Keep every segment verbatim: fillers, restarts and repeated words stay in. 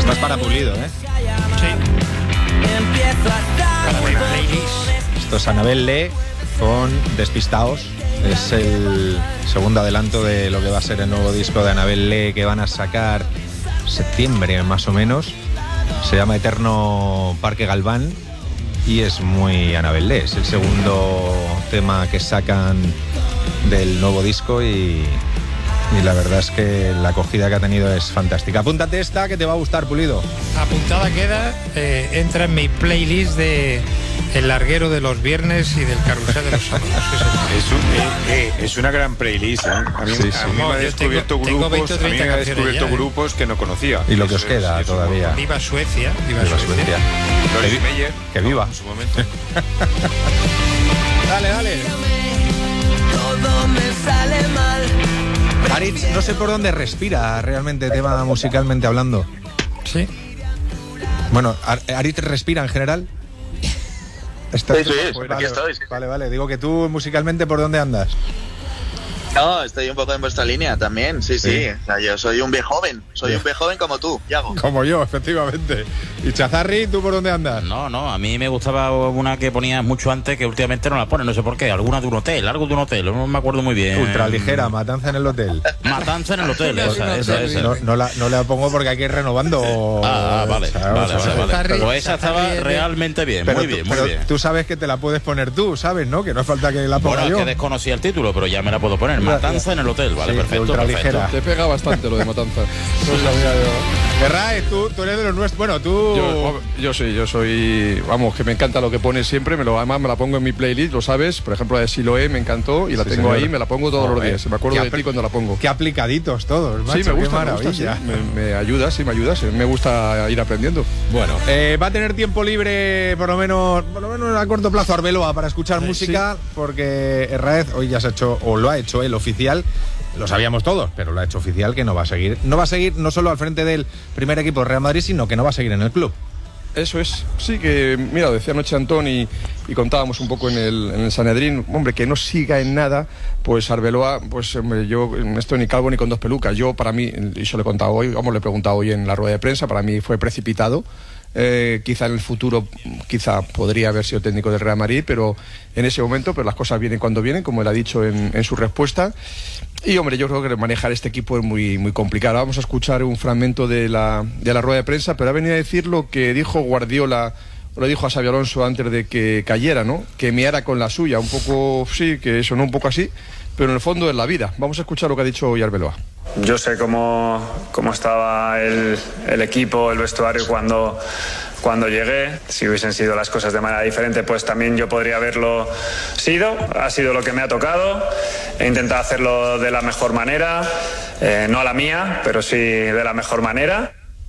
Estás para Pulido, ¿eh? Sí. Para mi playlist. Esto es Anabel Lee con Despistaos. Es el segundo adelanto de lo que va a ser el nuevo disco de Anabel Lee que van a sacar septiembre más o menos. Se llama Eterno Parque Galván y es muy Anabel Lee. Es el segundo tema que sacan del nuevo disco y, y la verdad es que la acogida que ha tenido es fantástica. Apúntate esta que te va a gustar, Pulido. Apuntada queda, eh, entra en mi playlist de El Larguero de los viernes y del Carrusel de los sábados. Es, un, eh, eh, es una gran playlist, ¿eh? A mí, Sí, sí. a mí me ha descubierto Tengo- tengo grupos, veinte o a mí treinta me ha canciones descubierto ya, ¿eh? grupos que no conocía. Y lo que os Eso queda es- eso todavía. Viva Suecia, viva, Viva Suecia. Suecia. Loris Que vi- Meyer, que viva. en su momento. Dale, dale. Todo me sale mal. Aritz, no sé por dónde respira realmente, tema musicalmente hablando. Sí. Bueno, Ar- ¿Aritz respira en general? ¿Estás Sí, tú? sí, Pues aquí vale, estoy, sí, sí. Vale, vale. Digo que tú musicalmente, ¿por dónde andas? No, estoy un poco en vuestra línea también, sí, sí. Sí. O sea, yo soy un viejo joven, soy un viejo joven como tú, Yago. Como yo, efectivamente. Y Chazarri, ¿tú por dónde andas? No, no, a mí me gustaba una que ponías mucho antes que últimamente no la ponen, no sé por qué. Alguna de un hotel, algo de un hotel, no me acuerdo muy bien. Ultra ligera, Matanza en el hotel. Matanza en el hotel, esa, esa, esa. No, no, la, no la pongo porque hay que ir renovando. Ah, ah, vale, O sea, vale, o sea, vale, vale. Chazarri- Pues esa estaba Chazarri es de- realmente bien, Pero, muy tú, bien, muy pero bien. tú sabes que te la puedes poner tú, ¿sabes? ¿No? Que no es falta que la ponga Bueno, es yo. que desconocía el título, pero ya me la puedo poner. Matanza en el hotel, vale, Sí, perfecto, ultra perfecto. ligera. Te pega bastante lo de Matanza. No sabía yo. Ferraes, tú, tú eres de los nuestros. Bueno, tú. Yo, yo sí, yo soy, vamos, que me encanta lo que pones siempre, me lo, además me la pongo en mi playlist, lo sabes, por ejemplo la de Siloé me encantó y la Sí, tengo señor. ahí, me la pongo todos Joder, los días, me acuerdo qué de apl- ti cuando la pongo. Qué aplicaditos todos, macho, Sí, me gusta, qué me gusta, sí, maravilla. me, me ayuda, sí, me ayuda, sí, me gusta ir aprendiendo. Bueno, eh, va a tener tiempo libre por lo menos por lo menos a corto plazo Arbeloa para escuchar Sí, música, porque Herráez hoy ya se ha hecho, o lo ha hecho él oficial, lo sabíamos todos, pero lo ha hecho oficial que no va a seguir. No va a seguir no solo al frente del primer equipo de Real Madrid, sino que no va a seguir en el club. Eso es, sí que, mira, decía anoche Antón y, y contábamos un poco en el, en el Sanedrín, hombre, que no siga en nada, pues Arbeloa, pues hombre, yo no estoy ni calvo ni con dos pelucas, yo para mí, y se lo he contado hoy, vamos, le he preguntado hoy en la rueda de prensa, para mí fue precipitado. Eh, quizá en el futuro quizá podría haber sido técnico del Real Madrid, pero en ese momento pero las cosas vienen cuando vienen, como él ha dicho en, en su respuesta. Y hombre, yo creo que manejar este equipo es muy, muy complicado. Vamos a escuchar un fragmento de la, de la rueda de prensa, pero ha venido a decir lo que dijo Guardiola, o le dijo a Xabi Alonso antes de que cayera, ¿no? Que meara con la suya, un poco, sí, que sonó un poco así, pero en el fondo es la vida. Vamos a escuchar lo que ha dicho hoy Arbeloa. Yo sé cómo, cómo estaba el, el equipo, el vestuario cuando, cuando llegué. Si hubiesen sido las cosas de manera diferente, pues también yo podría haberlo sido. Ha sido lo que me ha tocado. He intentado hacerlo de la mejor manera, eh, no a la mía, pero sí de la mejor manera.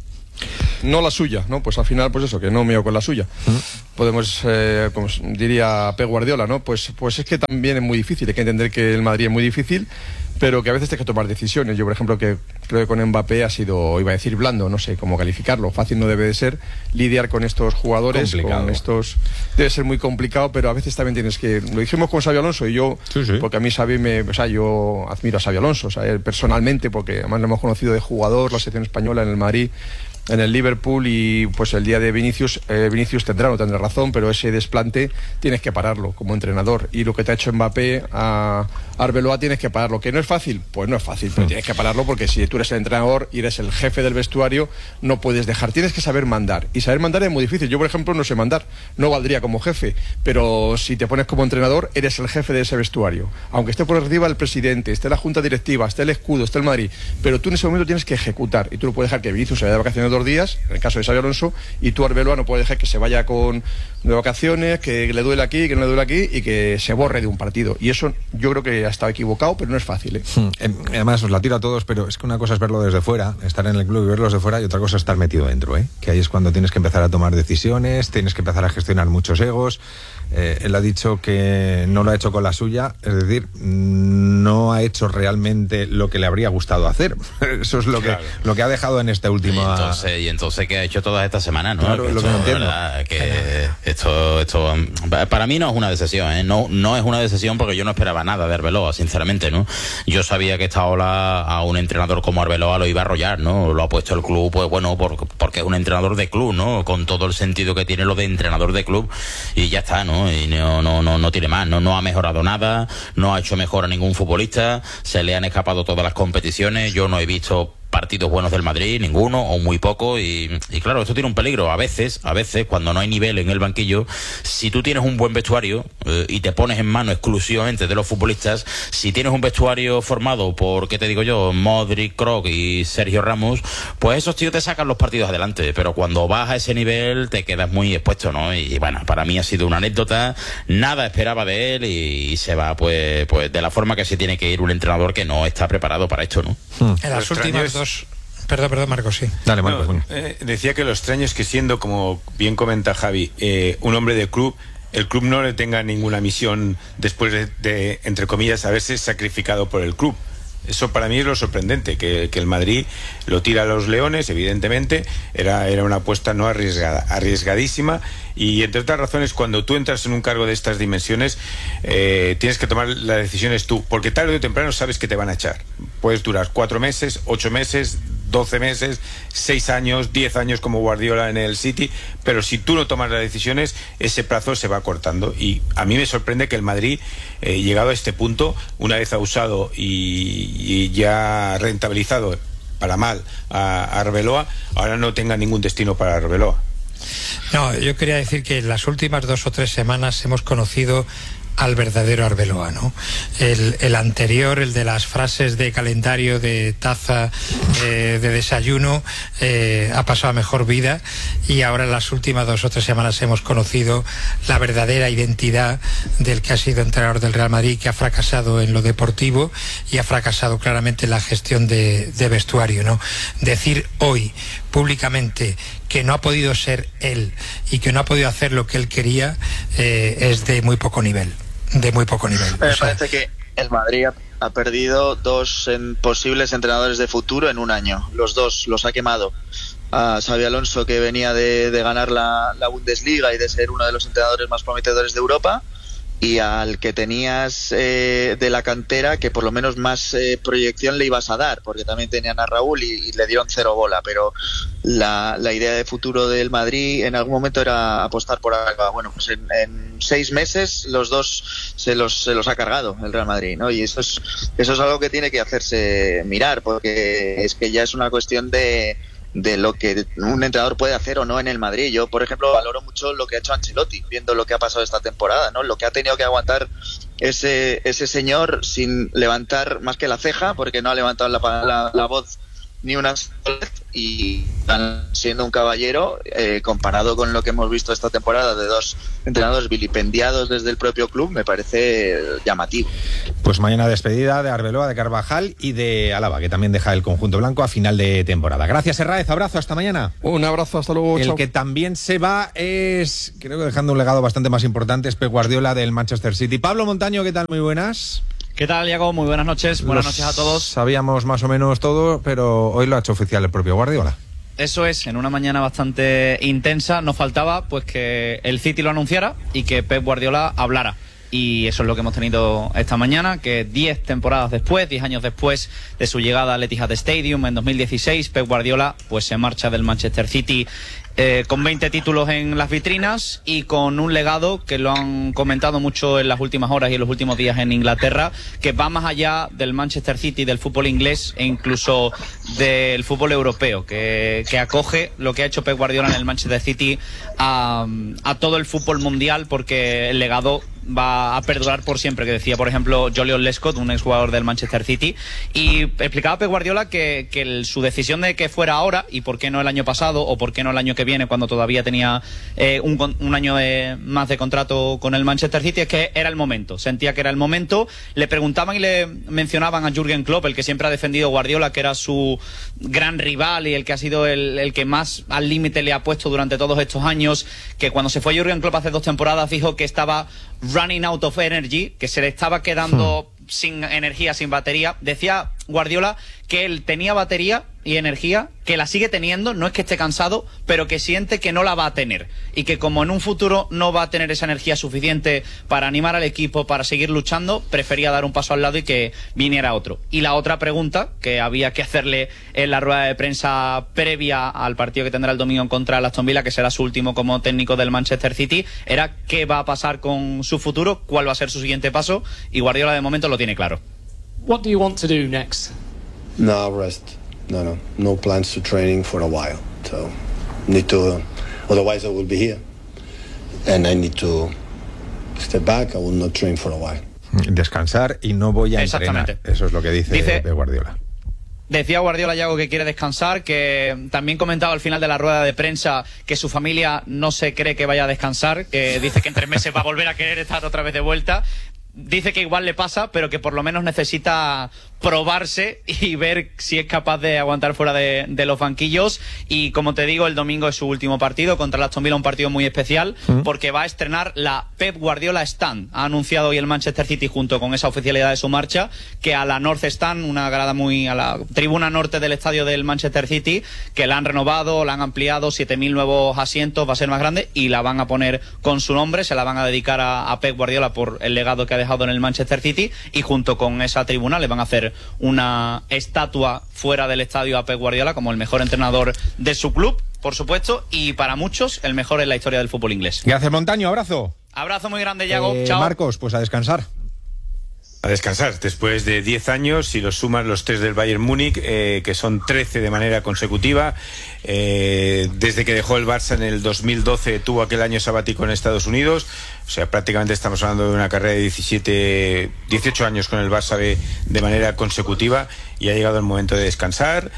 No la suya, ¿no? Pues al final, pues eso, que no meo con la suya. Podemos, eh, como diría Pep Guardiola, ¿no? Pues, pues es que también es muy difícil, hay que entender que el Madrid es muy difícil, pero que a veces hay que tomar decisiones. Yo, por ejemplo, que creo que con Mbappé ha sido, iba a decir blando, no sé cómo calificarlo, fácil no debe de ser, lidiar con estos jugadores, Complicado. con estos, debe ser muy complicado, pero a veces también tienes que, lo dijimos con Xabi Alonso y yo, Sí, sí. porque a mí Xabi me, o sea, yo admiro a Xabi Alonso, o sea, él personalmente, porque además lo hemos conocido de jugador, la selección española en el Madrid, en el Liverpool, y pues el día de Vinicius, eh, Vinicius tendrá, no tendrá razón, pero ese desplante tienes que pararlo como entrenador, y lo que te ha hecho Mbappé a Arbeloa tienes que pararlo, que no es fácil, pues no es fácil, pero tienes que pararlo porque si tú eres el entrenador y eres el jefe del vestuario, no puedes dejar, tienes que saber mandar, y saber mandar es muy difícil. Yo, por ejemplo, no sé mandar, no valdría como jefe, pero si te pones como entrenador, eres el jefe de ese vestuario, aunque esté por arriba el presidente, esté la junta directiva, esté el escudo, esté el Madrid, pero tú en ese momento tienes que ejecutar, y tú no puedes dejar que Vinicius se vaya de vacaciones dos días, en el caso de Xabi Alonso, y tú, Arbeloa, no puedes dejar que se vaya con de vacaciones, que le duele aquí, que no le duele aquí, y que se borre de un partido, y eso yo creo que ha estado equivocado, pero no es fácil, ¿eh? Hmm. Además, os la tiro a todos, pero es que una cosa es verlo desde fuera, estar en el club y verlo desde fuera, y otra cosa es estar metido dentro, ¿eh? Que ahí es cuando tienes que empezar a tomar decisiones, tienes que empezar a gestionar muchos egos. Eh, él ha dicho que no lo ha hecho con la suya, es decir, no ha hecho realmente lo que le habría gustado hacer. Eso es lo que, Claro. lo que ha dejado en esta última... Y entonces, y entonces ¿qué ha hecho todas estas semanas, no? Claro, Que lo que esto, no entiendo. ¿verdad? Que esto, esto para mí no es una decepción, ¿eh? No, no es una decepción porque yo no esperaba nada de Arbeloa, sinceramente, ¿no? Yo sabía que esta ola a un entrenador como Arbeloa lo iba a arrollar, ¿no? Lo ha puesto el club, pues bueno, por, porque es un entrenador de club, ¿no? Con todo el sentido que tiene lo de entrenador de club, y ya está, ¿no? Y no, no, no, no tiene más, ¿no? No ha mejorado nada, no ha hecho mejor a ningún futbolista, se le han escapado todas las competiciones, yo no he visto partidos buenos del Madrid, ninguno o muy poco, y, y claro, esto tiene un peligro. A veces, a veces, cuando no hay nivel en el banquillo, si tú tienes un buen vestuario eh, y te pones en mano exclusivamente de los futbolistas, si tienes un vestuario formado por, ¿qué te digo yo?, Modric, Kroos y Sergio Ramos, pues esos tíos te sacan los partidos adelante, pero cuando vas a ese nivel te quedas muy expuesto, ¿no? Y, y bueno, para mí ha sido una anécdota, nada esperaba de él y, y se va pues, pues de la forma que se tiene que ir un entrenador que no está preparado para esto, ¿no? Hmm. En las últimas dos... Perdón, perdón, Marcos, sí. Dale, Marcos. No, bueno. eh, decía que lo extraño es que siendo, como bien comenta Javi, eh, un hombre de club, el club no le tenga ninguna misión después de, de, entre comillas, haberse sacrificado por el club. Eso para mí es lo sorprendente, que, que el Madrid lo tira a los leones, evidentemente, era, era una apuesta no arriesgada, arriesgadísima, y entre otras razones, cuando tú entras en un cargo de estas dimensiones, eh, tienes que tomar las decisiones tú, porque tarde o temprano sabes que te van a echar. Puedes durar cuatro meses, ocho meses, doce meses, seis años, diez años como Guardiola en el City, pero si tú no tomas las decisiones, ese plazo se va cortando. Y a mí me sorprende que el Madrid, eh, llegado a este punto, una vez ha usado y, y ya rentabilizado para mal a, a Arbeloa, ahora no tenga ningún destino para Arbeloa. No, yo quería decir que en las últimas dos o tres semanas hemos conocido al verdadero Arbeloa, ¿no? El, el anterior, el de las frases de calendario, de taza, eh, de desayuno, eh, ha pasado a mejor vida, y ahora en las últimas dos o tres semanas hemos conocido la verdadera identidad del que ha sido entrenador del Real Madrid, que ha fracasado en lo deportivo y ha fracasado claramente en la gestión de, de vestuario, ¿no? Decir hoy públicamente que no ha podido ser él y que no ha podido hacer lo que él quería, eh, es de muy poco nivel. De muy poco nivel. Me o sea, parece que el Madrid ha, ha perdido dos en posibles entrenadores de futuro en un año. Los dos los ha quemado. A Xabi Alonso, que venía de, de ganar la, la Bundesliga y de ser uno de los entrenadores más prometedores de Europa, y al que tenías eh, de la cantera, que por lo menos más eh, proyección le ibas a dar, porque también tenían a Raúl y, y le dieron cero bola, pero la, la idea de futuro del Madrid en algún momento era apostar por Alba. Bueno, pues en, en seis meses los dos se los, se los ha cargado el Real Madrid, ¿no? Y eso es, eso es algo que tiene que hacerse mirar, porque es que ya es una cuestión de de lo que un entrenador puede hacer o no en el Madrid. Yo, por ejemplo, valoro mucho lo que ha hecho Ancelotti, viendo lo que ha pasado esta temporada, ¿no? Lo que ha tenido que aguantar ese ese señor sin levantar más que la ceja, porque no ha levantado la, la, la voz ni una sola vez, y siendo un caballero, eh, comparado con lo que hemos visto esta temporada de dos entrenadores vilipendiados desde el propio club, me parece llamativo. Pues mañana despedida de Arbeloa, de Carvajal y de Alaba, que también deja el conjunto blanco a final de temporada. Gracias, Herráez, abrazo, hasta mañana. Un abrazo, hasta luego. El chao. que también se va es, creo que dejando un legado bastante más importante, es Pep Guardiola del Manchester City. Pablo Montaño, ¿qué tal? Muy buenas. ¿Qué tal, Iago? Muy buenas noches. Buenas Los noches a todos. Sabíamos más o menos todo, pero hoy lo ha hecho oficial el propio Guardiola. Eso es, en una mañana bastante intensa. Nos faltaba pues que el City lo anunciara y que Pep Guardiola hablara. Y eso es lo que hemos tenido esta mañana, que diez temporadas después, diez años después de su llegada al Etihad Stadium en dos mil dieciséis, Pep Guardiola pues se marcha del Manchester City eh, con veinte títulos en las vitrinas y con un legado que lo han comentado mucho en las últimas horas y en los últimos días en Inglaterra, que va más allá del Manchester City, del fútbol inglés e incluso del fútbol europeo, que, que acoge lo que ha hecho Pep Guardiola en el Manchester City a, a todo el fútbol mundial, porque el legado va a perdurar por siempre, que decía, por ejemplo, Jolion Lescott, un exjugador del Manchester City. Y explicaba Pep Guardiola que, que el, su decisión de que fuera ahora, y por qué no el año pasado, o por qué no el año que viene, cuando todavía tenía eh, un, un año de, más de contrato con el Manchester City, es que era el momento. Sentía que era el momento. Le preguntaban y le mencionaban a Jürgen Klopp, el que siempre ha defendido Guardiola, que era su gran rival y el que ha sido el, el que más al límite le ha puesto durante todos estos años, que cuando se fue Jürgen Klopp hace dos temporadas dijo que estaba running out of energy, que se le estaba quedando hmm. sin energía, sin batería. Decía Guardiola que él tenía batería y energía, que la sigue teniendo, no es que esté cansado, pero que siente que no la va a tener y que como en un futuro no va a tener esa energía suficiente para animar al equipo, para seguir luchando, prefería dar un paso al lado y que viniera otro. Y la otra pregunta que había que hacerle en la rueda de prensa previa al partido que tendrá el domingo contra el Aston Villa, que será su último como técnico del Manchester City, era qué va a pasar con su futuro, cuál va a ser su siguiente paso, y Guardiola de momento lo tiene claro. What do you want to do next? No, rest. No, no. No plans to training for a while. So, need to... Otherwise I will be here. And I need to step back. I will not train for a while. Descansar y no voy a entrenar. Eso es lo que dice, dice Pep Guardiola. Decía Guardiola, Yago, que quiere descansar, que también comentaba al final de la rueda de prensa que su familia no se cree que vaya a descansar, que dice que en tres meses va a volver a querer estar otra vez de vuelta. Dice que igual le pasa, pero que por lo menos necesita probarse y ver si es capaz de aguantar fuera de, de los banquillos. Y como te digo, el domingo es su último partido contra el Aston Villa, un partido muy especial, mm. porque va a estrenar la Pep Guardiola Stand. Ha anunciado hoy el Manchester City, junto con esa oficialidad de su marcha, que a la North Stand, una grada muy a la tribuna norte del estadio del Manchester City, que la han renovado, la han ampliado, siete mil nuevos asientos, va a ser más grande y la van a poner con su nombre, se la van a dedicar a, a Pep Guardiola por el legado que ha dejado en el Manchester City, y junto con esa tribuna le van a hacer una estatua fuera del estadio a Pep Guardiola como el mejor entrenador de su club, por supuesto, y para muchos el mejor en la historia del fútbol inglés. Gracias, Montaño, abrazo. Abrazo muy grande, Yago. Eh, Chao. Marcos, pues a descansar. A descansar, después de diez años, si los sumas los tres del Bayern Múnich, eh, que son trece de manera consecutiva. Eh, desde que dejó el Barça en el dos mil doce, tuvo aquel año sabático en Estados Unidos. O sea, prácticamente estamos hablando de una carrera de diecisiete, dieciocho años con el Barça de, de manera consecutiva, y ha llegado el momento de descansar,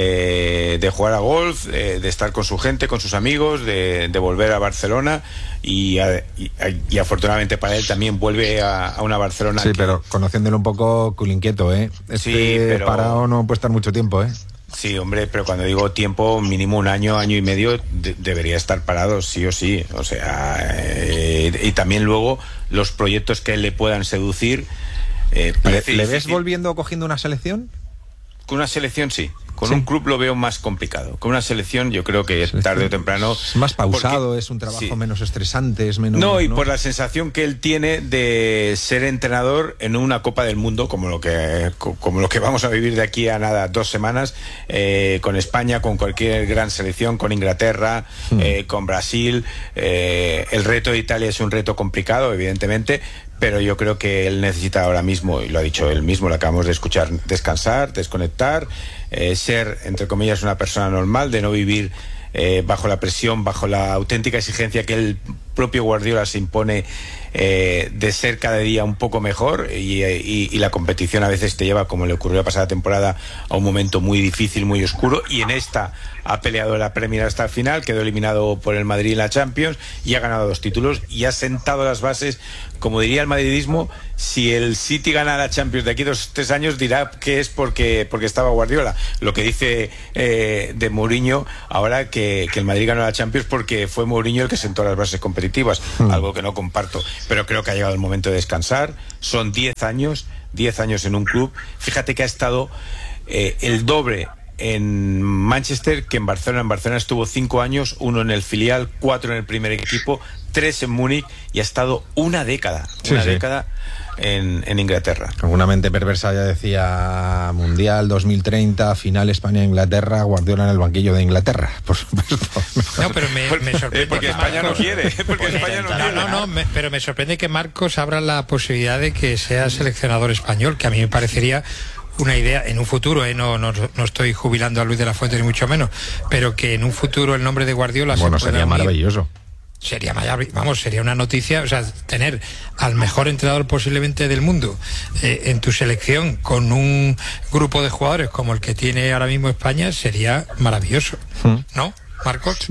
eh, de jugar a golf, eh, de estar con su gente, con sus amigos, de, de volver a Barcelona, y, a, y, y afortunadamente para él también vuelve a, a una Barcelona. Sí, que... pero conociéndolo un poco, culinquieto, ¿eh? Este sí, pero... parado no puede estar mucho tiempo, ¿eh? Sí, hombre, pero cuando digo tiempo, mínimo un año, año y medio, de, debería estar parado, sí o sí. O sea, eh, y también luego los proyectos que le puedan seducir. Eh, ¿Le, ¿Le ves volviendo o cogiendo una selección? Con una selección sí. Con sí. un club lo veo más complicado. Con una selección yo creo que selección. tarde o temprano... Es más pausado, porque, es un trabajo sí. menos estresante, es menos... No, y ¿no? por la sensación que él tiene de ser entrenador en una Copa del Mundo, como lo que como lo que vamos a vivir de aquí a nada, dos semanas, eh, con España, con cualquier gran selección, con Inglaterra, mm. eh, con Brasil. Eh, el reto de Italia es un reto complicado, evidentemente, pero yo creo que él necesita ahora mismo, y lo ha dicho él mismo, lo acabamos de escuchar, descansar, desconectar, eh, ser, entre comillas, una persona normal, de no vivir eh, bajo la presión, bajo la auténtica exigencia que el propio Guardiola se impone, eh, de ser cada día un poco mejor, y, y, y la competición a veces te lleva, como le ocurrió la pasada temporada, a un momento muy difícil, muy oscuro, y en esta ha peleado la Premier hasta el final, quedó eliminado por el Madrid en la Champions y ha ganado dos títulos y ha sentado las bases. Como diría el madridismo, si el City gana la Champions de aquí dos tres años, dirá que es porque porque estaba Guardiola. Lo que dice eh, de Mourinho ahora, que, que el Madrid ganó la Champions porque fue Mourinho el que sentó las bases competitivas, mm. algo que no comparto, pero creo que ha llegado el momento de descansar. Son diez años, diez años en un club. Fíjate que ha estado eh, el doble en Manchester que en Barcelona. En Barcelona estuvo cinco años, uno en el filial, cuatro en el primer equipo, tres en Múnich, y ha estado una década, sí, una sí. década en, en Inglaterra. Alguna mente perversa ya decía Mundial dos mil treinta, final España-Inglaterra, Guardiola en el banquillo de Inglaterra, por supuesto. No, pero me, me sorprende. Eh, porque que España Marcos, no quiere. Porque España no, no, quiere. no, no, me, pero me sorprende que Marcos abra la posibilidad de que sea seleccionador español, que a mí me parecería una idea en un futuro, ¿eh? no, no, no estoy jubilando a Luis de la Fuente ni mucho menos, pero que en un futuro el nombre de Guardiola bueno, se pueda sería unir. Maravilloso. Sería maravilloso, vamos, sería una noticia, o sea, tener al mejor entrenador posiblemente del mundo eh, en tu selección con un grupo de jugadores como el que tiene ahora mismo España sería maravilloso, ¿no, Marcos?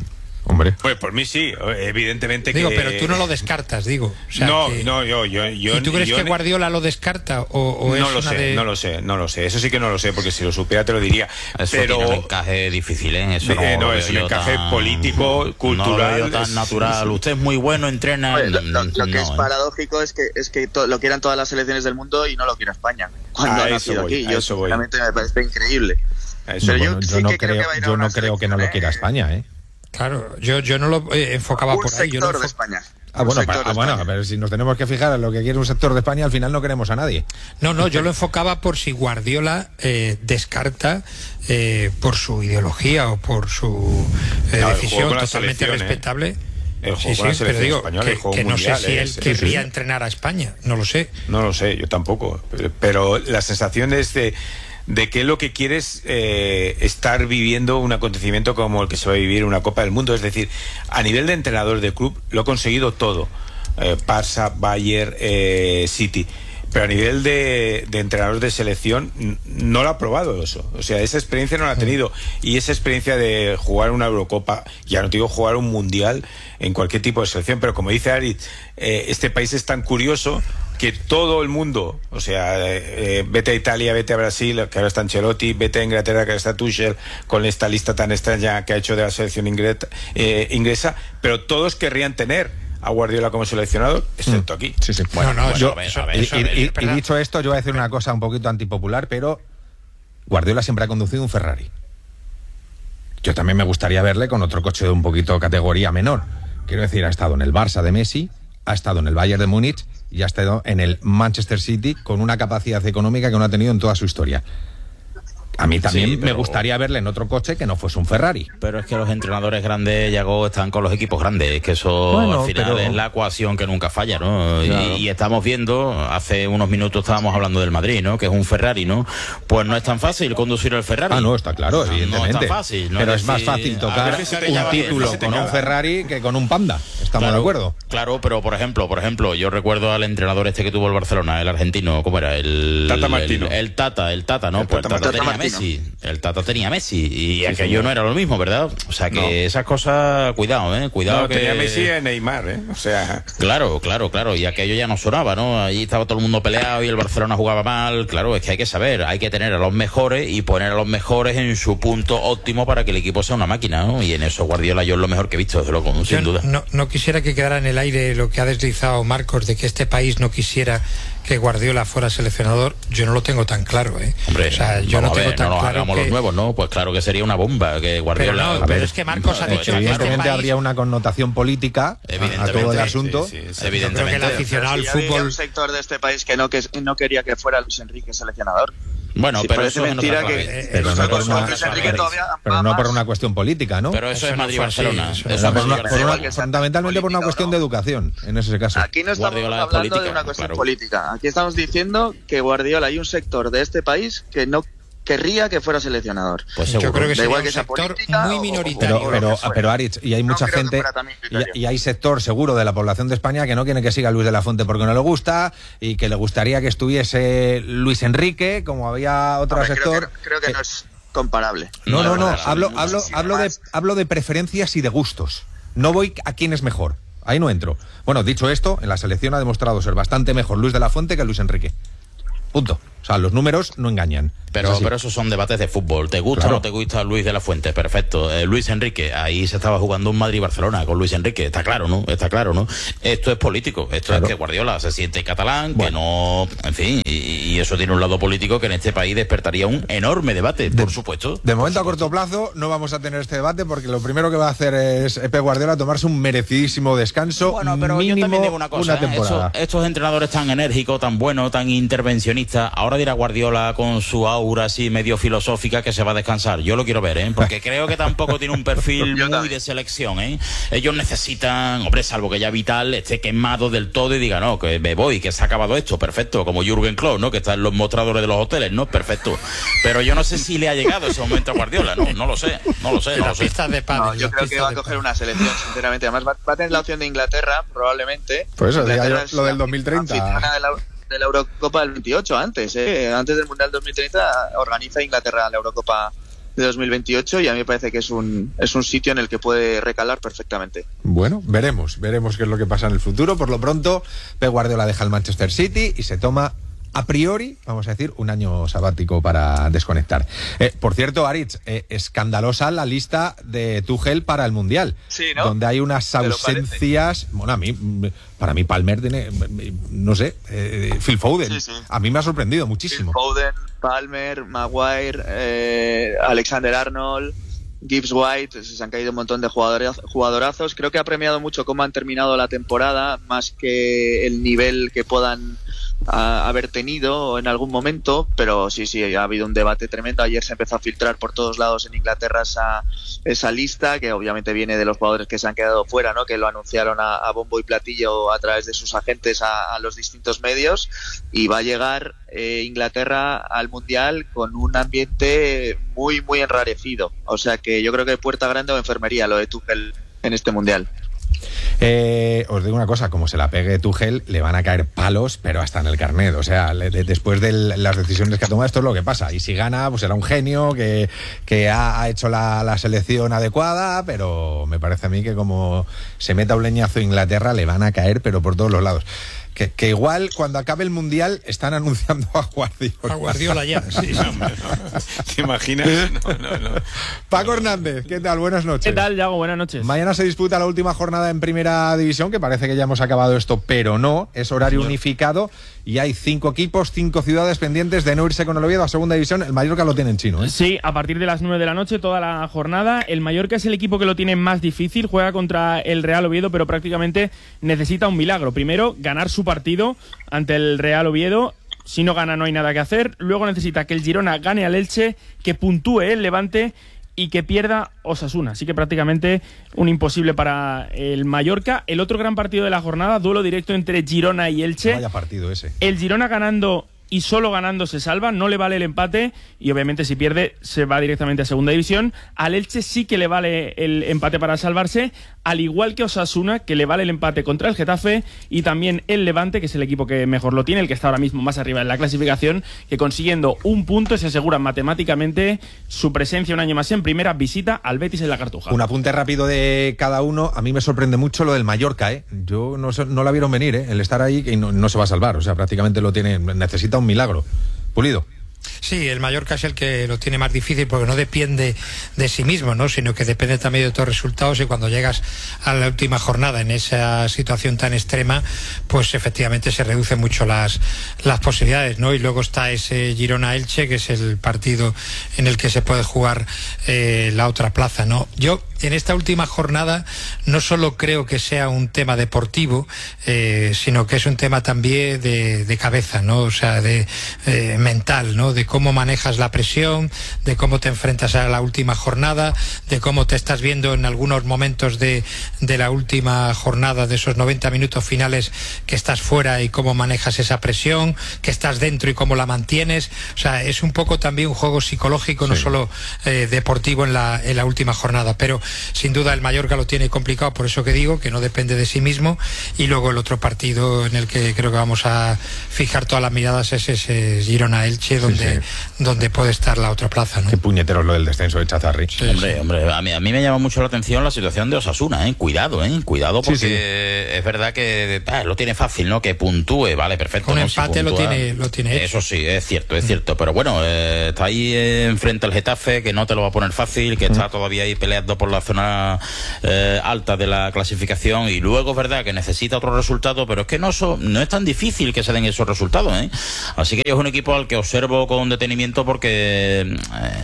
Hombre. Pues por mí sí, evidentemente digo, que... pero tú no lo descartas, digo. O sea, no, que... no, yo... yo, yo ¿Y tú crees yo que ne... Guardiola lo descarta o, o no es lo una sé, de... no lo sé, no lo sé. Eso sí que no lo sé, porque si lo supiera te lo diría. Eso pero... tiene un encaje difícil, ¿eh? Eso eh, no, no lo es un veo yo encaje tan... político, cultural. No lo veo tan es... natural. Usted es muy bueno, entrena... Oye, lo, lo, lo que no, es ¿eh? paradójico es que es que to, lo quieran todas las selecciones del mundo y no lo quiera España. Cuando A ha eso nacido voy, aquí. a Yo eso voy. realmente me parece increíble. Eso, Pero bueno, yo, yo sí no que creo, creo que va a ir a yo una no creo que no lo selección, quiera eh, España, ¿eh? Claro, yo, yo no lo eh, enfocaba un por ahí. Yo lo sector enfo... de España. Ah, Un bueno, sector pa- de ah, bueno, España. pero si nos tenemos que fijar en lo que quiere un sector de España, al final no queremos a nadie. No, no, yo lo enfocaba por si Guardiola eh, descarta eh, por su ideología o por su eh, No, el decisión juego con la totalmente selección, ¿eh? respetable. El Sí, juego sí, con la pero selección digo española, que, el juego que no sé mundial, si él es- querría sí. entrenar a España, no lo sé. No lo sé, yo tampoco. Pero, pero la sensación es de, de que lo que quiere es eh, estar viviendo un acontecimiento como el que se va a vivir una Copa del Mundo. Es decir, a nivel de entrenador de club lo ha conseguido todo. Eh, Barça, Bayern, eh, City. Pero a nivel de, de entrenador de selección n- no lo ha probado eso. O sea, esa experiencia no la ha tenido. Y esa experiencia de jugar una Eurocopa, ya no te digo jugar un Mundial en cualquier tipo de selección, pero como dice Ari, eh, este país es tan curioso que todo el mundo, o sea, eh, eh, vete a Italia, vete a Brasil, que ahora está Ancelotti, vete a Inglaterra, que ahora está Tuchel, con esta lista tan extraña que ha hecho de la selección inglesa, eh, inglesa, pero todos querrían tener a Guardiola como seleccionador, excepto aquí. Sí, sí. No, no, bueno, eso- a ver, eso- a ver, Y, eso- y- es y- y verdad. dicho esto, yo voy a decir una cosa un poquito antipopular, pero Guardiola siempre ha conducido un Ferrari. Yo también me gustaría verle con otro coche de un poquito categoría menor. Quiero decir, ha estado en el Barça de Messi, ha estado en el Bayern de Múnich y ha estado en el Manchester City con una capacidad económica que no ha tenido en toda su historia. A mí también Sí, me pero- gustaría verle en otro coche que no fuese un Ferrari. Pero es que los entrenadores grandes, Yago, están con los equipos grandes. Es que eso Bueno, al final pero- es la ecuación que nunca falla, ¿no? Claro. Y, y estamos viendo, hace unos minutos estábamos hablando del Madrid, ¿no? Que es un Ferrari, ¿no? Pues no es tan fácil conducir el Ferrari. Ah, no, está claro, No, evidentemente. No es tan fácil. ¿no? Pero es más decir, fácil a tocar veces te llama un bien, título no se te con un caga. Ferrari que con un Panda. ¿Estamos Claro, de acuerdo? Claro, pero por ejemplo, por ejemplo, yo recuerdo al entrenador este que tuvo el Barcelona, el argentino, ¿cómo era? El Tata Martino. El, el Tata, el Tata, ¿no? El pues Tata el Tata Martino. tenía Messi. El Tata tenía Messi. Y Sí, aquello señor. no era lo mismo, ¿verdad? O sea que No. esas cosas, cuidado, ¿eh? Cuidado No, que... tenía Messi y Neymar, ¿eh? O sea... Claro, claro, claro, y aquello ya no sonaba, ¿no? Allí estaba todo el mundo peleado y el Barcelona jugaba mal. Claro, es que hay que saber, hay que tener a los mejores y poner a los mejores en su punto óptimo para que el equipo sea una máquina, ¿no? Y en eso Guardiola yo es lo mejor que he visto, desde luego, Yo sin duda. No, no quisiera que quedara en el aire lo que ha deslizado Marcos de que este país no quisiera que Guardiola fuera seleccionador. Yo no lo tengo tan claro, ¿eh? Hombre, o sea, yo no vamos a tengo ver, tan no nos claro hagamos que... los nuevos, ¿no? Pues claro que sería una bomba que Guardiola... Pero no, A pero ver, es que Marcos ha pues, dicho que este Evidentemente país- habría una connotación política a- a Evidentemente, todo el sí, asunto. sí, sí, sí. Evidentemente. Yo creo que el aficionado al Pero si había fútbol... un sector de este país que no, que no quería que fuera Luis Enrique seleccionador. Bueno, Sí, pero parece eso es en mentira otra que- clave. eh, Pero eso no por es una- otra Luis clave. Enrique todavía Pero va no por más. una cuestión política, ¿no? Pero eso, Eso es no fue Madrid-Barcelona. así, eso Eso no es por una- Madrid-Barcelona. por una- igual que está fundamentalmente por una política, cuestión ¿no? de educación, en ese caso. Aquí no estamos Guardiola es hablando política, de una cuestión claro. política. Aquí estamos diciendo que Guardiola hay un sector de este país que no querría que fuera seleccionador. Pues Yo seguro. creo que Da sería igual un que sea sector política muy o- minoritario. Pero, o- pero, lo que fuera. pero Aritz, y hay No mucha creo que gente, fuera tan minoritario. y, y hay sector seguro de la población de España que no quiere que siga Luis de la Fuente porque no le gusta y que le gustaría que estuviese Luis Enrique, como había otro Hombre, creo sector. que, creo que no es comparable. No, no, no, verdad, hablo, son hablo, muchísimo hablo, de, más. hablo de preferencias y de gustos. No voy a quién es mejor. Ahí no entro. Bueno, dicho esto, en la selección ha demostrado ser bastante mejor Luis de la Fuente que Luis Enrique. Punto. O sea, los números no engañan. Pero, Es así. pero esos son debates de fútbol. ¿Te gusta Claro. o no te gusta Luis de la Fuente? Perfecto. Eh, Luis Enrique, ahí se estaba jugando un Madrid-Barcelona con Luis Enrique. Está claro, ¿no? Está claro, ¿no? Esto es político. Esto Claro. es que Guardiola se siente catalán, que Bueno. no... En fin, y, y eso tiene un lado político que en este país despertaría un enorme debate, por supuesto. De momento, a corto plazo, no vamos a tener este debate porque lo primero que va a hacer es Pep Guardiola tomarse un merecidísimo descanso. Bueno, pero mínimo yo también digo una cosa, ¿eh? temporada. Estos, estos entrenadores tan enérgicos, tan buenos, tan intervencionistas, ahora dirá Guardiola con su aura así medio filosófica que se va a descansar. Yo lo quiero ver, ¿eh? Porque creo que tampoco tiene un perfil Yo muy también. de selección, ¿eh? Ellos necesitan, hombre, salvo que ya Vital esté quemado del todo y diga, no, que me voy, que se ha acabado esto, perfecto, como Jürgen Klopp, ¿no? Que está en los mostradores de los hoteles, ¿no? Perfecto. Pero yo no sé si le ha llegado ese momento a Guardiola, ¿no? No lo sé, no lo sé, no Las lo sé. pistas de pádel. No, yo las creo que pistas va a de coger pádel. una selección, sinceramente. Además, va, va a tener la opción de Inglaterra, probablemente. Por eso, diga Inglaterra yo es lo del la dos mil treinta. anfitriona de la, de la Eurocopa del veintiocho, antes, ¿eh? Antes del Mundial dos mil treinta organiza Inglaterra la Eurocopa de dos mil veintiocho, y a mí me parece que es un, es un sitio en el que puede recalar perfectamente. Bueno, veremos, veremos qué es lo que pasa en el futuro. Por lo pronto, Pep Guardiola deja el Manchester City y se toma, a priori, vamos a decir, un año sabático para desconectar. Eh, por cierto, Aritz, eh, escandalosa la lista de Tuchel para el Mundial. Sí, ¿no? Donde hay unas ausencias. Bueno, a mí, para mí, Palmer tiene, no sé, eh, Phil Foden. Sí, sí. A mí me ha sorprendido muchísimo. Phil Foden, Palmer, Maguire, eh, Alexander Arnold, Gibbs White, se han caído un montón de jugadorazos. Creo que ha premiado mucho cómo han terminado la temporada, más que el nivel que puedan a haber tenido en algún momento, pero sí, sí, ha habido un debate tremendo. Ayer se empezó a filtrar por todos lados en Inglaterra esa, esa lista, que obviamente viene de los jugadores que se han quedado fuera, ¿no? Que lo anunciaron a, a bombo y platillo a través de sus agentes a, a los distintos medios, y va a llegar eh, Inglaterra al Mundial con un ambiente muy, muy enrarecido. O sea que yo creo que puerta grande o enfermería lo de Tuchel en este Mundial. Eh, os digo una cosa, como se la pegue Tuchel, le van a caer palos, pero hasta en el carnet. O sea, le, de, después de las decisiones que ha tomado, esto es lo que pasa. Y si gana, pues será un genio que, que ha, ha hecho la, la selección adecuada, pero me parece a mí que como se meta un leñazo a Inglaterra, le van a caer, pero por todos los lados. Que, que igual cuando acabe el Mundial están anunciando a Guardiola. A Guardiola ya, sí, sí. ¿Te imaginas? No, no, no. Paco Hernández, ¿qué tal? Buenas noches. ¿Qué tal, Yago? Buenas noches. Mañana se disputa la última jornada en Primera División, que parece que ya hemos acabado esto, pero no, es horario sí, unificado y hay cinco equipos, cinco ciudades pendientes de no irse con el Oviedo a Segunda División. El Mallorca lo tiene en chino, ¿eh? Sí, a partir de las nueve de la noche, toda la jornada. El Mallorca es el equipo que lo tiene más difícil, juega contra el Real Oviedo, pero prácticamente necesita un milagro. Primero, ganar su partido ante el Real Oviedo. Si no gana, no hay nada que hacer. Luego necesita que el Girona gane al Elche, que puntúe el Levante y que pierda Osasuna. Así que prácticamente un imposible para el Mallorca. El otro gran partido de la jornada, duelo directo entre Girona y Elche. Vaya partido ese. El Girona ganando y solo ganando se salva, no le vale el empate y obviamente si pierde se va directamente a Segunda División. Al Elche sí que le vale el empate para salvarse, al igual que Osasuna, que le vale el empate contra el Getafe, y también el Levante, que es el equipo que mejor lo tiene, el que está ahora mismo más arriba en la clasificación, que consiguiendo un punto se asegura matemáticamente su presencia un año más en primera. Visita al Betis en la Cartuja. Un apunte rápido de cada uno. A mí me sorprende mucho lo del Mallorca, ¿eh? Yo no, no la vieron venir, ¿eh? El estar ahí y no, no se va a salvar, o sea, prácticamente lo tiene, necesita un milagro. Pulido. Sí, el Mallorca es el que lo tiene más difícil porque no depende de sí mismo, ¿no? Sino que depende también de otros resultados, y cuando llegas a la última jornada en esa situación tan extrema, pues efectivamente se reducen mucho las, las posibilidades, ¿no? Y luego está ese Girona-Elche, que es el partido en el que se puede jugar eh, la otra plaza, ¿no? Yo en esta última jornada no solo creo que sea un tema deportivo, eh, sino que es un tema también de, de cabeza, ¿no? O sea, de eh, mental, ¿no? De cómo manejas la presión, de cómo te enfrentas a la última jornada, de cómo te estás viendo en algunos momentos de, de la última jornada, de esos noventa minutos finales, que estás fuera y cómo manejas esa presión, que estás dentro y cómo la mantienes. O sea, es un poco también un juego psicológico, sí, no solo eh, deportivo en la, en la última jornada, pero sin duda el Mallorca lo tiene complicado, por eso que digo que no depende de sí mismo. Y luego el otro partido en el que creo que vamos a fijar todas las miradas es ese Girona-Elche, donde, sí, sí. donde puede estar la otra plaza, ¿no? Qué puñeteros lo del descenso de Chazarri. Sí, hombre, sí. hombre, a mí, a mí me llama mucho la atención la situación de Osasuna, ¿eh? Cuidado, ¿eh? Cuidado, porque sí, sí. es verdad que ah, lo tiene fácil, ¿no? Que puntúe, vale, perfecto. Un ¿no? empate si lo tiene, lo tiene hecho. Eso sí, es cierto, es mm. cierto. Pero bueno, eh, está ahí eh, enfrente al Getafe, que no te lo va a poner fácil, que mm. está todavía ahí peleando por la zona eh, alta de la clasificación, y luego es verdad que necesita otro resultado, pero es que no, so, no es tan difícil que se den esos resultados, ¿eh? Así que es un equipo al que observo con detenimiento, porque eh,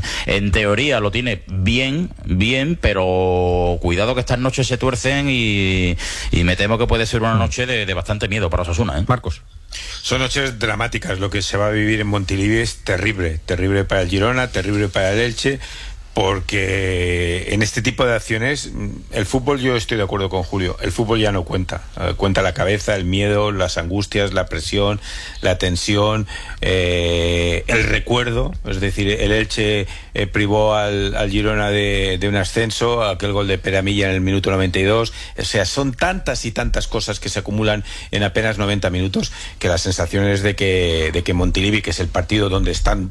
en teoría lo tiene bien, bien, pero cuidado que estas noches se tuercen y, y me temo que puede ser una noche de, de bastante miedo para Osasuna, ¿eh? Marcos. Son noches dramáticas. Lo que se va a vivir en Montilivi es terrible, terrible para el Girona, terrible para el Elche, porque en este tipo de acciones el fútbol, yo estoy de acuerdo con Julio, el fútbol ya no cuenta, eh, cuenta la cabeza, el miedo, las angustias, la presión, la tensión, eh, el recuerdo. Es decir, el Elche eh, privó al, al Girona de, de un ascenso, aquel gol de Peramilla en el minuto noventa y dos. O sea, son tantas y tantas cosas que se acumulan en apenas noventa minutos, que la sensación es de que, de que Montilivi, que es el partido donde están dos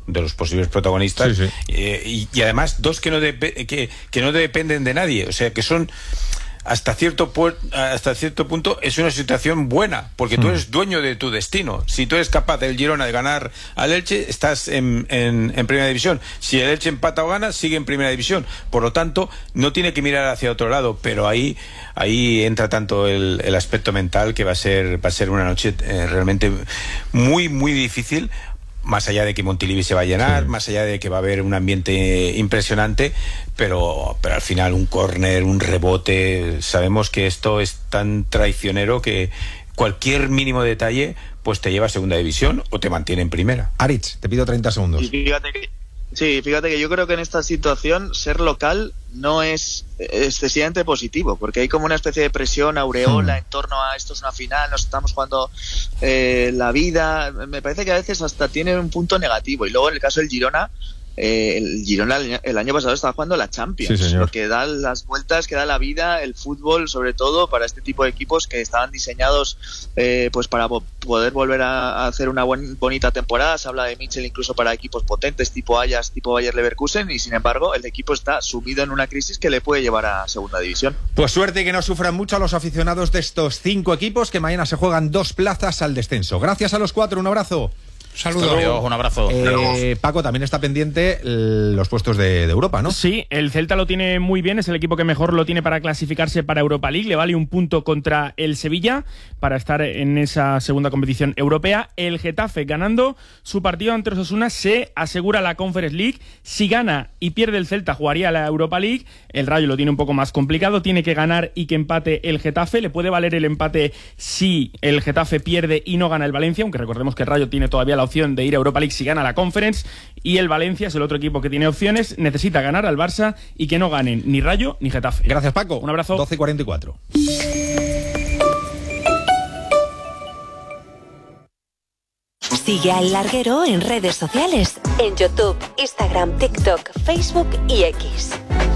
de los posibles protagonistas, sí, sí. Eh, y, y además dos que no, de, que, que no dependen de nadie, o sea, que son hasta cierto pu- hasta cierto punto es una situación buena, porque tú eres dueño de tu destino. Si tú eres capaz del Girona de ganar al Elche, estás en, en, en primera división. Si el Elche empata o gana, sigue en primera división. Por lo tanto, no tiene que mirar hacia otro lado, pero ahí ahí entra tanto el, el aspecto mental, que va a ser va a ser una noche eh, realmente muy muy difícil. Más allá de que Montilivi se va a llenar, sí. más allá de que va a haber un ambiente impresionante, pero, pero al final un córner, un rebote, sabemos que esto es tan traicionero que cualquier mínimo detalle pues te lleva a segunda división o te mantiene en primera. Aritz, te pido treinta segundos. Y fíjate que, sí, fíjate que yo creo que en esta situación ser local no es excesivamente positivo, porque hay como una especie de presión aureola hmm. en torno a esto es una final, nos estamos jugando eh, la vida. Me parece que a veces hasta tiene un punto negativo. Y luego en el caso del Girona, eh, el Girona el, el año pasado estaba jugando la Champions, sí, lo que da las vueltas, que da la vida, el fútbol, sobre todo para este tipo de equipos que estaban diseñados eh, pues para po- poder volver a, a hacer una buen, bonita temporada. Se habla de Mitchell incluso para equipos potentes tipo Ajax, tipo Bayer Leverkusen, y sin embargo el equipo está sumido en una crisis que le puede llevar a segunda división. Pues suerte y que no sufran mucho a los aficionados de estos cinco equipos, que mañana se juegan dos plazas al descenso. Gracias a los cuatro, un abrazo. Saludos, Adiós, un abrazo. Eh, Paco, también está pendiente los puestos de, de Europa, ¿no? Sí, el Celta lo tiene muy bien, es el equipo que mejor lo tiene para clasificarse para Europa League, le vale un punto contra el Sevilla para estar en esa segunda competición europea. El Getafe, ganando su partido ante Osasuna, se asegura la Conference League. Si gana y pierde el Celta, jugaría la Europa League. El Rayo lo tiene un poco más complicado, tiene que ganar y que empate el Getafe. Le puede valer el empate si el Getafe pierde y no gana el Valencia, aunque recordemos que el Rayo tiene todavía la opción de ir a Europa League si gana la Conference, y el Valencia es el otro equipo que tiene opciones. Necesita ganar al Barça y que no ganen ni Rayo ni Getafe. Gracias, Paco. Un abrazo. doce cuarenta y cuatro. Sigue a El Larguero en redes sociales, en YouTube, Instagram, TikTok, Facebook y X.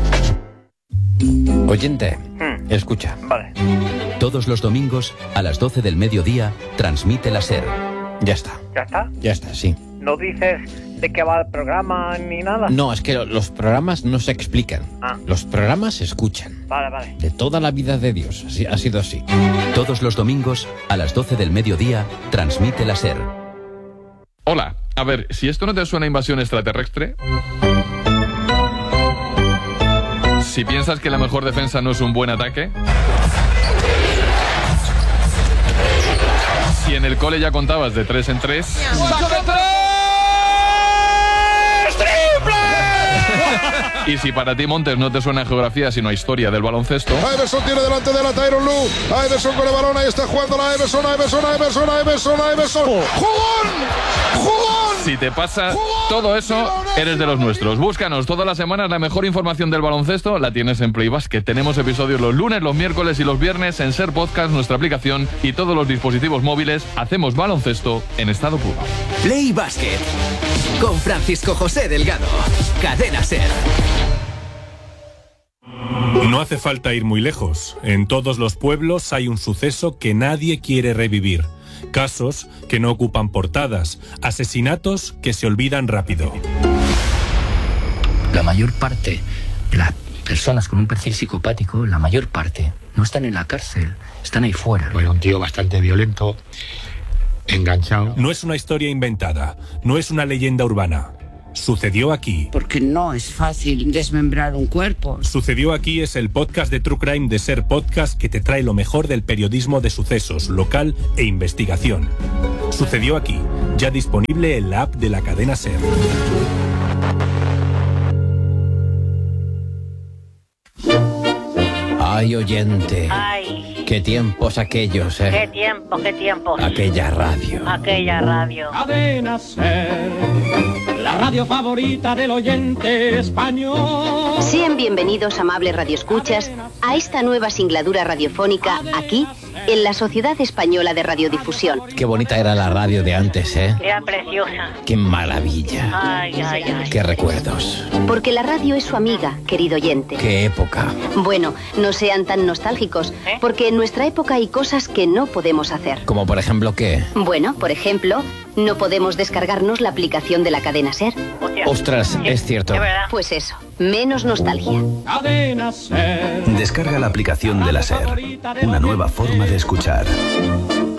Oyente, hmm. escucha. Vale. Todos los domingos a las doce del mediodía transmite la SER. Ya está. ¿Ya está? Ya está, sí. ¿No dices de qué va el programa ni nada? No, es que los programas no se explican. Ah. Los programas se escuchan. Vale, vale. De toda la vida de Dios. Así, ha sido así. Todos los domingos a las doce del mediodía transmite la SER. Hola, a ver, si esto no te suena a invasión extraterrestre... Si piensas que la mejor defensa no es un buen ataque... Si en el cole ya contabas de tres en tres... ¡Saca tres! ¡Triple! Y si para ti, Montes, no te suena a geografía sino a historia del baloncesto... Everson tiene delante de la Tyron Lue. Everson con el balón, ahí está jugando la Everson, Everson, Everson, Everson, Everson. ¡Jugón! ¡Jugón! Si te pasa todo eso, eres de los nuestros. Búscanos todas las semanas, la mejor información del baloncesto la tienes en Play Basket. Tenemos episodios los lunes, los miércoles y los viernes en SER Podcast, nuestra aplicación y todos los dispositivos móviles. Hacemos baloncesto en estado puro. Play Basket con Francisco José Delgado. Cadena SER. No hace falta ir muy lejos. En todos los pueblos hay un suceso que nadie quiere revivir. Casos que no ocupan portadas, asesinatos que se olvidan rápido. La mayor parte de las personas con un perfil psicopático, la mayor parte, no están en la cárcel, están ahí fuera. Era un tío bastante violento, enganchado. No es una historia inventada, no es una leyenda urbana. Sucedió aquí. Porque no es fácil desmembrar un cuerpo. Sucedió aquí es el podcast de True Crime de SER Podcast que te trae lo mejor del periodismo de sucesos, local e investigación. Sucedió aquí, ya disponible en la app de la cadena SER. Ay, oyente. Ay. Qué tiempos aquellos, ¿eh? Qué tiempo, qué tiempo. Aquella radio. Aquella radio. Cadena SER, la radio favorita del oyente español. Sean bienvenidos, amables radioescuchas, a esta nueva singladura radiofónica aquí, en la Sociedad Española de Radiodifusión. Qué bonita era la radio de antes, ¿eh? Era preciosa. Qué maravilla. Ay, ay, ay. Qué recuerdos. Porque la radio es su amiga, querido oyente. Qué época. Bueno, no sean tan nostálgicos, ¿Eh? porque en nuestra época hay cosas que no podemos hacer. Como por ejemplo, ¿qué? Bueno, por ejemplo, no podemos descargarnos la aplicación de la cadena SER. SER. Ostras, es cierto. Pues eso, menos nostalgia. Descarga la aplicación de la SER. Una nueva forma de escuchar.